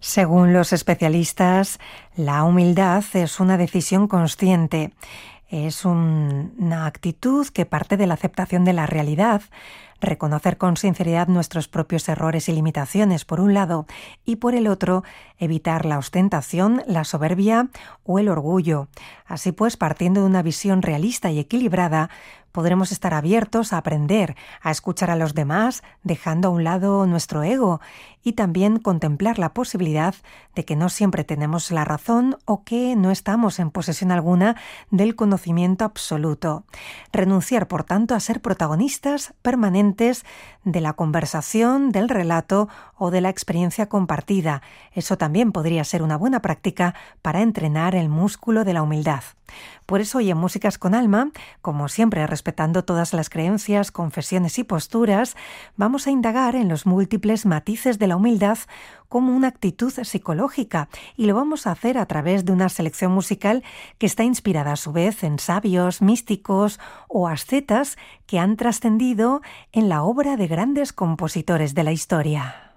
Según los especialistas, la humildad es una decisión consciente. Es una actitud que parte de la aceptación de la realidad, reconocer con sinceridad nuestros propios errores y limitaciones, por un lado, y por el otro, evitar la ostentación, la soberbia o el orgullo. Así pues, partiendo de una visión realista y equilibrada, podremos estar abiertos a aprender, a escuchar a los demás, dejando a un lado nuestro ego, y también contemplar la posibilidad de que no siempre tenemos la razón o que no estamos en posesión alguna del conocimiento absoluto. Renunciar, por tanto, a ser protagonistas permanentes de la conversación, del relato o de la experiencia compartida. Eso también podría ser una buena práctica para entrenar el músculo de la humildad. Por eso hoy en Músicas con Alma, como siempre respetando todas las creencias, confesiones y posturas, vamos a indagar en los múltiples matices de la humildad como una actitud psicológica, y lo vamos a hacer a través de una selección musical que está inspirada a su vez en sabios, místicos o ascetas que han trascendido en la obra de grandes compositores de la historia.